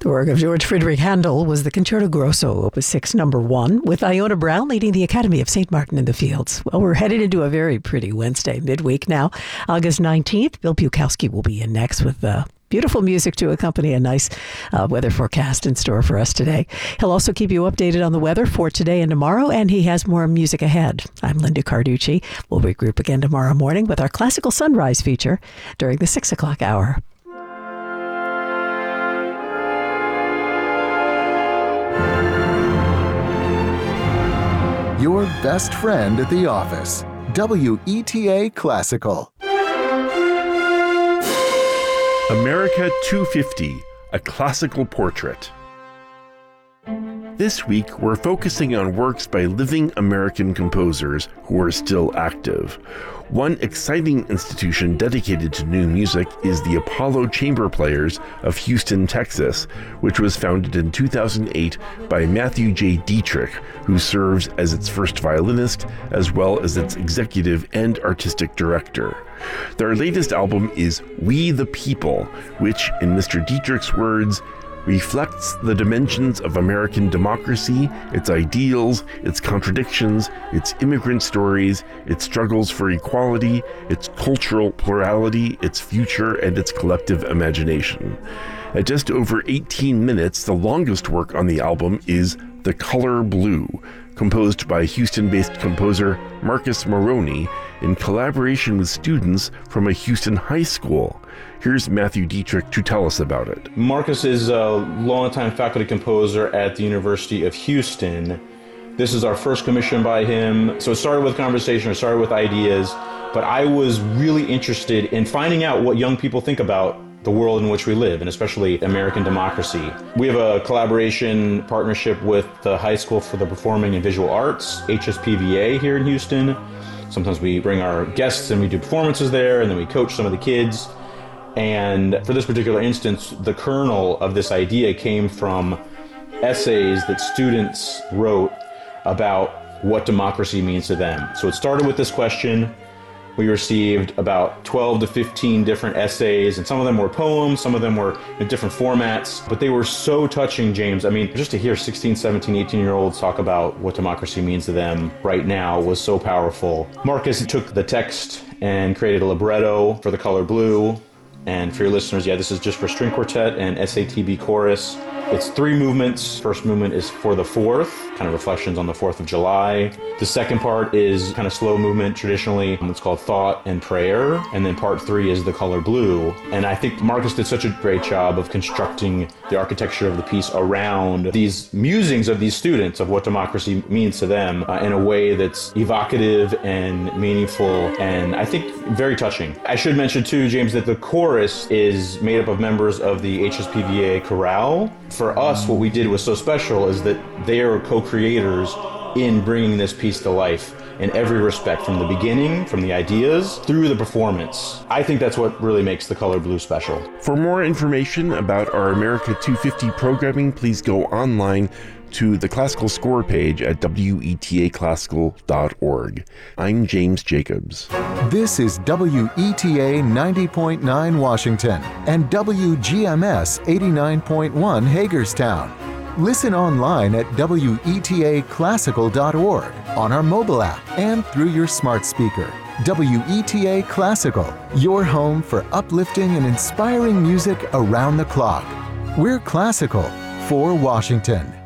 The work of George Friedrich Handel was the Concerto Grosso, Opus 6, number 1, with Iona Brown leading the Academy of St. Martin in the Fields. Well, we're headed into a very pretty Wednesday, midweek now. August 19th, Bill Bukowski will be in next with beautiful music to accompany a nice weather forecast in store for us today. He'll also keep you updated on the weather for today and tomorrow, and he has more music ahead. I'm Linda Carducci. We'll regroup again tomorrow morning with our Classical Sunrise feature during the 6 o'clock hour. Your best friend at the office. WETA Classical. America 250, a classical portrait. This week, we're focusing on works by living American composers who are still active. One exciting institution dedicated to new music is the Apollo Chamber Players of Houston, Texas, which was founded in 2008 by Matthew J. Dietrich, who serves as its first violinist as well as its executive and artistic director. Their latest album is We the People, which, in Mr. Dietrich's words, reflects the dimensions of American democracy, its ideals, its contradictions, its immigrant stories, its struggles for equality, its cultural plurality, its future, and its collective imagination. At just over 18 minutes, the longest work on the album is The Color Blue, composed by Houston-based composer Marcus Moroney in collaboration with students from a Houston high school. Here's Matthew Dietrich to tell us about it. Marcus is a longtime faculty composer at the University of Houston. This is our first commission by him. So it started with conversation, it started with ideas, but I was really interested in finding out what young people think about the world in which we live, and especially American democracy. We have a collaboration partnership with the High School for the Performing and Visual Arts, HSPVA, here in Houston. Sometimes we bring our guests and we do performances there, and then we coach some of the kids. And for this particular instance, the kernel of this idea came from essays that students wrote about what democracy means to them. So it started with this question. We received about 12 to 15 different essays, and some of them were poems, some of them were in different formats, but they were so touching, James. I mean, just to hear 16, 17, 18-year-olds talk about what democracy means to them right now was so powerful. Marcus took the text and created a libretto for The Color Blue. And for your listeners, this is just for string quartet and SATB chorus. It's 3 movements. First movement is for the 4th, kind of reflections on the 4th of July. The second part is kind of slow movement traditionally. It's called Thought and Prayer. And then part 3 is The Color Blue. And I think Marcus did such a great job of constructing the architecture of the piece around these musings of these students of what democracy means to them in a way that's evocative and meaningful and I think very touching. I should mention too, James, that the chorus is made up of members of the HSPVA chorale. For us, what we did was so special is that they are co-creators in bringing this piece to life in every respect, from the beginning, from the ideas, through the performance. I think that's what really makes The Color Blue special. For more information about our America 250 programming, please go online to the Classical Score page at wetaclassical.org. I'm James Jacobs. This is WETA 90.9 Washington and WGMS 89.1 Hagerstown. Listen online at wetaclassical.org, on our mobile app, and through your smart speaker. WETA Classical, your home for uplifting and inspiring music around the clock. We're classical for Washington.